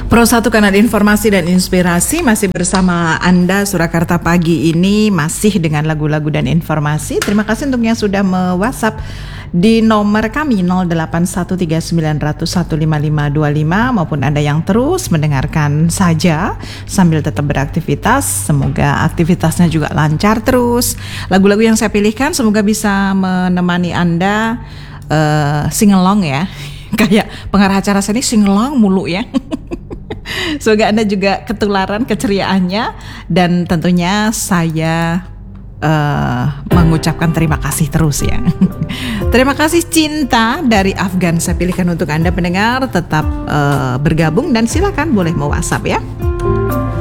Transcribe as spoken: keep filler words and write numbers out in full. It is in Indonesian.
Pro satu Kanal Informasi dan Inspirasi masih bersama Anda. Surakarta pagi ini masih dengan lagu-lagu dan informasi. Terima kasih untuk yang sudah me-WhatsApp di nomor kami nol delapan satu tiga sembilan nol nol satu lima lima dua lima, maupun Anda yang terus mendengarkan saja sambil tetap beraktivitas. Semoga aktivitasnya juga lancar terus. Lagu-lagu yang saya pilihkan semoga bisa menemani Anda uh, sing-along ya. Kayak pengarah acara saya ini sing-along mulu ya. Semoga Anda juga ketularan keceriaannya, dan tentunya saya uh, mengucapkan terima kasih terus ya. Terima kasih Cinta dari Afgan saya pilihkan untuk Anda pendengar. Tetap uh, bergabung dan silakan boleh mau WhatsApp ya.